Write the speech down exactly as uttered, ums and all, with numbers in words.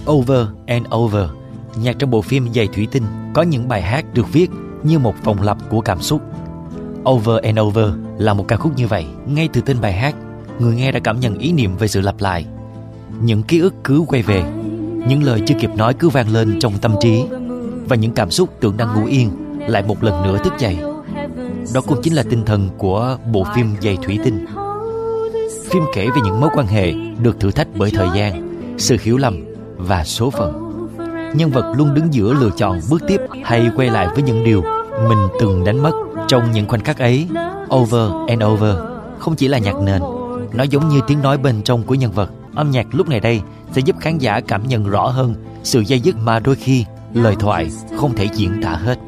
Over and Over, nhạc trong bộ phim Giày Thủy Tinh, có những bài hát được viết như một vòng lặp của cảm xúc. Over and Over là một ca khúc như vậy. Ngay từ tên bài hát, người nghe đã cảm nhận ý niệm về sự lặp lại. Những ký ức cứ quay về, những lời chưa kịp nói cứ vang lên trong tâm trí, và những cảm xúc tưởng đang ngủ yên lại một lần nữa thức dậy. Đó cũng chính là tinh thần của bộ phim Giày Thủy Tinh. Phim kể về những mối quan hệ được thử thách bởi thời gian, sự hiểu lầm và số phận. Nhân vật luôn đứng giữa lựa chọn bước tiếp hay quay lại với những điều mình từng đánh mất. Trong những khoảnh khắc ấy, Over and Over không chỉ là nhạc nền, nó giống như tiếng nói bên trong của nhân vật. Âm nhạc lúc này đây sẽ giúp khán giả cảm nhận rõ hơn sự dây dứt mà đôi khi lời thoại không thể diễn tả hết.